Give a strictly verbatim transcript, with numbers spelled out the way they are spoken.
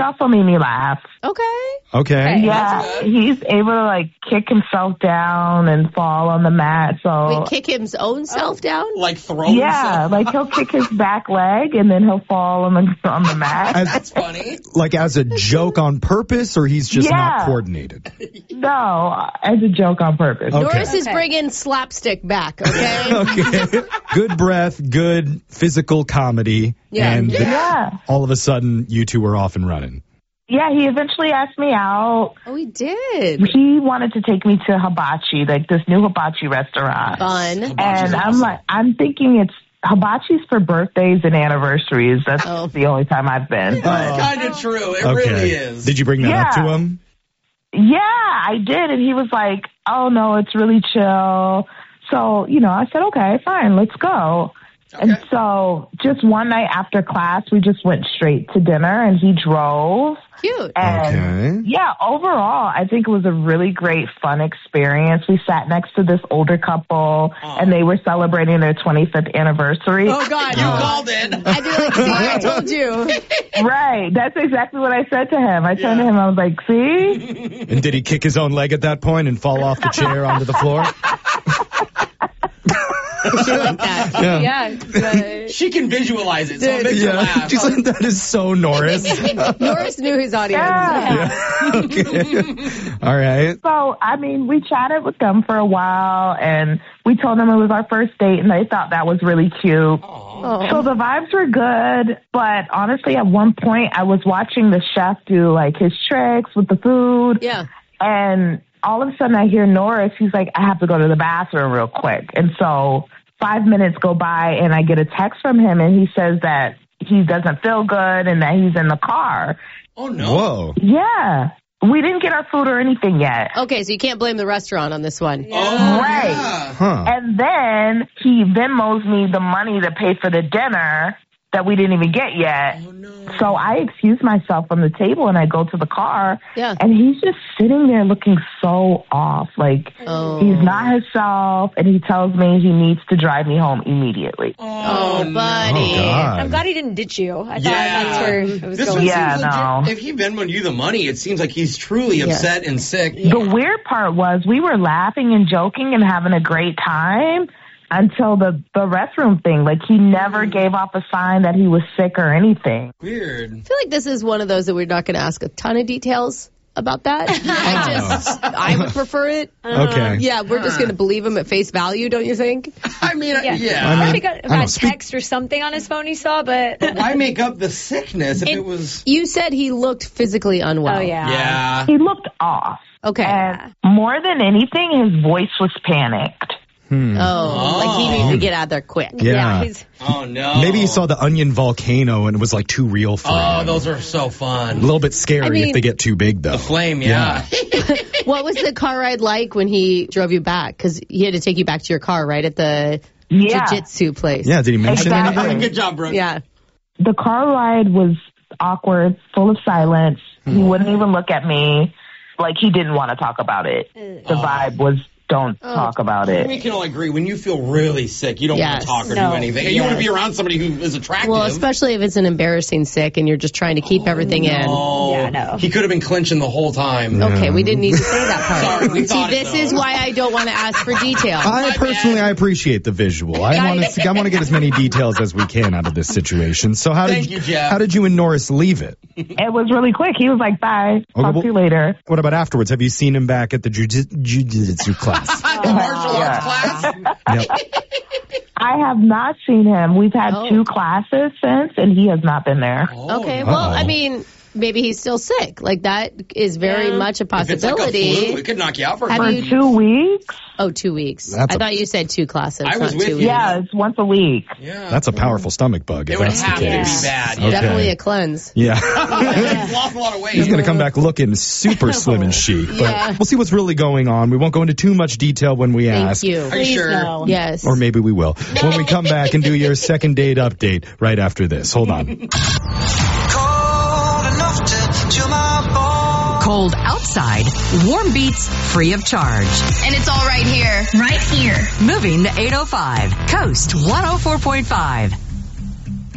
also made me laugh. Okay. Okay. Yeah, he's able to like kick himself down and fall on the mat. So Wait, kick his own self down? Like throw yeah, himself? like he'll kick his back leg and then he'll fall on the on the mat. As, That's funny. like as a joke on purpose, or he's just Yeah. not coordinated? No, as a joke on purpose. Okay. Norris is Okay. bringing slapstick back, okay? Okay. Good breath, good physical comedy, Yeah. and Yeah, all of a sudden, you two are off and running. yeah. He eventually asked me out. Oh, he did. He wanted to take me to Hibachi, like this new hibachi restaurant. Fun. And I'm like, I'm thinking it's hibachi's for birthdays and anniversaries. That's Oh. the only time I've been. But That's kind of true. It Okay. really is. Did you bring that up Yeah. to him? yeah, I did. And he was like, oh, no, it's really chill. So, you know, I said, okay, fine, let's go. And so just one night after class, we just went straight to dinner and he drove. Cute. And Okay. yeah, overall, I think it was a really great, fun experience. We sat next to this older couple and they were celebrating their twenty-fifth anniversary. Oh, God. You no. called it. I'd be like, see, I told you. Right. That's exactly what I said to him. I turned to him, I was like, see? And did he kick his own leg at that point and fall off the chair onto the floor? Shit like that. Yeah. Yeah. She can visualize it, so it makes her laugh. She's like, that is so Norris. Norris knew his audience. Yeah. Okay. All right. So, I mean, we chatted with them for a while and we told them it was our first date and they thought that was really cute. Oh. So the vibes were good, but honestly, at one point I was watching the chef do like his tricks with the food. Yeah. And all of a sudden I hear Norris, he's like, I have to go to the bathroom real quick. And so five minutes go by and I get a text from him and he says that he doesn't feel good and that he's in the car. Oh, no. Whoa. Yeah. We didn't get our food or anything yet. Okay, so you can't blame the restaurant on this one. Oh, Right. yeah. Huh. And then he Venmos me the money to pay for the dinner that we didn't even get yet. Oh, no. So I excuse myself from the table and I go to the car. Yeah. And he's just sitting there looking so off. Like Oh. he's not himself. And he tells me he needs to drive me home immediately. Oh, no. buddy. Oh, God. I'm glad he didn't ditch you. I thought Yeah. that's where it was This going. one Yeah, seems legit. no. If he Venmoed you the money, it seems like he's truly upset and sick. The weird part was we were laughing and joking and having a great time until the, the restroom thing. Like he never gave off a sign that he was sick or anything. Weird. I feel like this is one of those that we're not going to ask a ton of details about that. I just, I would prefer it. Okay. Yeah, we're just going to believe him at face value, don't you think? I mean, yeah. Yeah. yeah. I mean, probably got I don't know, about speak- text or something on his phone he saw, but Why make up the sickness if it, It- was... You said he looked physically unwell. oh yeah. Yeah. He looked off. Okay. And more than anything, his voice was panicked. Hmm. Oh, like he needs to get out there quick. Yeah. he's, Oh, no. Maybe he saw the onion volcano and it was like too real for Oh, him. those are so A fun. little bit scary I mean- if they get too big, though. The flame, yeah. What was the car ride like when he drove you back? Because he had to take you back to your car, right, at the Yeah. jiu-jitsu place. Yeah, did he mention Exactly. anything? Good job, Brooke. Yeah. The car ride was awkward, full of silence. He wouldn't even look at me. Like he didn't want to talk about it. The vibe was don't talk about it. We can all agree, when you feel really sick, you don't want Yes. to talk or No. do anything. And you want to be around somebody who is attractive. Well, especially if it's an embarrassing sick and you're just trying to keep everything in. Oh, Yeah, no. He could have been clenching the whole time. Okay, we didn't need to say that part. Sorry, we See, thought it, this though. is why I don't want to ask for details. I personally, I appreciate the visual. I want to, I want to get as many details as we can out of this situation. So how Thank did you, Jeff. how did you and Norris leave it? It was really quick. He was like, bye. Talk well- to you later. What about afterwards? Have you seen him back at the jiu- jiu-jitsu class? The martial Yeah. arts class? Yep. I have not seen him. We've had Oh. two classes since, and he has not been there. Okay, well, Uh-oh. I mean, maybe he's still sick. Like, that is very Yeah. much a If it's like a possibility. flu, it could knock you out for a Have couple For you- weeks. two weeks? Oh, two weeks. That's I a- thought you said two classes, I was not with two you. weeks. Yeah, it's once a week. Yeah. That's a powerful stomach bug. If It would that's have the to be case. bad. Okay. Yeah. Definitely a cleanse. Yeah. He's lost a lot of weight. He's going to come back looking super slim and chic. But Yeah. we'll see what's really going on. We won't go into too much detail when we Thank ask. you. Are you please sure? no. Yes. Or maybe we will. When we come back and do your second date update right after this. Hold on. Cold enough to chill my bones. Cold outside, warm beats free of charge. And it's all right here. Right here. Moving to eight oh five. Coast one oh four point five.